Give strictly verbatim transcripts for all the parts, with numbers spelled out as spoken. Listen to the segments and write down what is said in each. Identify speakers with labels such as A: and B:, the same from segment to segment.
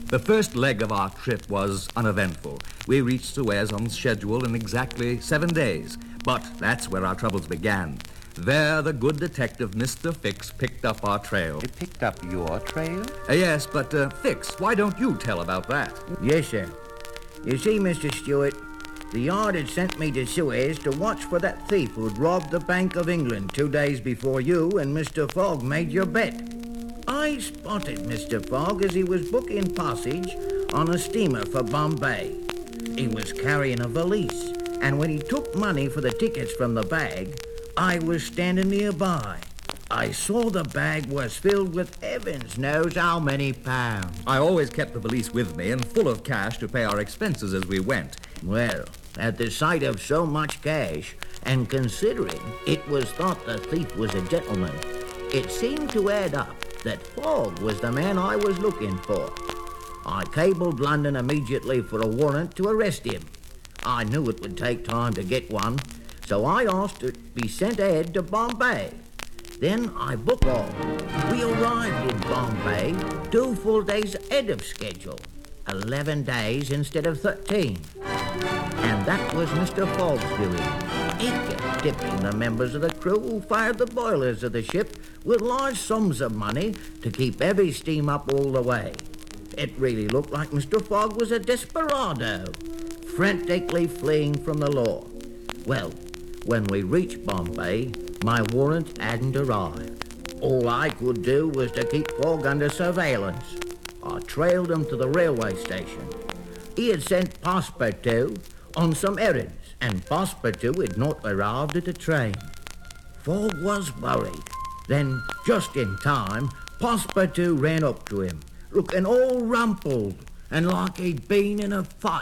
A: The first leg of our trip was uneventful. We reached Suez on schedule in exactly seven days. But that's where our troubles began. There, the good detective, Mister Fix, picked up our trail.
B: He picked up your trail?
A: Uh, yes, but, uh, Fix, why don't you tell about that?
C: Yes, sir. You see, Mister Stewart, the Yard had sent me to Suez to watch for that thief who'd robbed the Bank of England two days before you and Mister Fogg made your bet. I spotted Mister Fogg as he was booking passage on a steamer for Bombay. He was carrying a valise, and when he took money for the tickets from the bag, I was standing nearby. I saw the bag was filled with heavens knows how many pounds.
A: I always kept the valise with me and full of cash to pay our expenses as we went.
C: Well, at the sight of so much cash, and considering it was thought the thief was a gentleman, it seemed to add up that Fogg was the man I was looking for. I cabled London immediately for a warrant to arrest him. I knew it would take time to get one, so I asked to be sent ahead to Bombay. Then I booked off. We arrived in Bombay two full days ahead of schedule. Eleven days instead of thirteen. And that was Mister Fogg's doing. He kept tipping the members of the crew who fired the boilers of the ship with large sums of money to keep every steam up all the way. It really looked like Mister Fogg was a desperado, frantically fleeing from the law. Well, when we reached Bombay, my warrant hadn't arrived. All I could do was to keep Fogg under surveillance. I trailed him to the railway station. He had sent Passepartout on some errands, and Passepartout had not arrived at the train. Fogg was worried. Then, just in time, Passepartout ran up to him, looking all rumpled and like he'd been in a fight.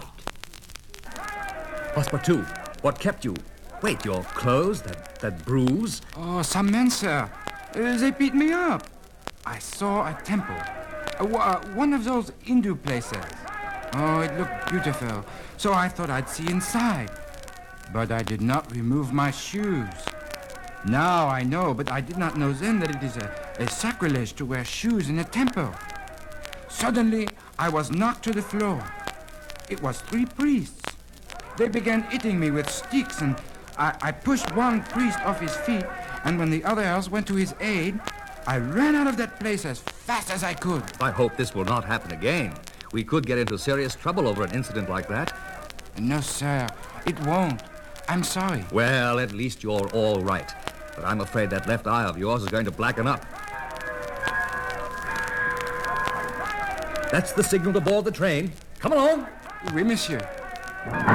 A: Passepartout, what kept you? Wait, your clothes, that, that bruise?
D: Oh, some men, sir. Uh, they beat me up. I saw a temple. Uh, w- uh, one of those Hindu places. Oh, it looked beautiful. So I thought I'd see inside. But I did not remove my shoes. Now I know, but I did not know then that it is a, a sacrilege to wear shoes in a temple. Suddenly, I was knocked to the floor. It was three priests. They began hitting me with sticks, and I, I pushed one priest off his feet, and when the others went to his aid, I ran out of that place as fast as I could.
A: I hope this will not happen again. We could get into serious trouble over an incident like that.
D: No, sir, it won't. I'm sorry.
A: Well, at least you're all right. But I'm afraid that left eye of yours is going to blacken up. That's the signal to board the train. Come along.
D: Oui, monsieur.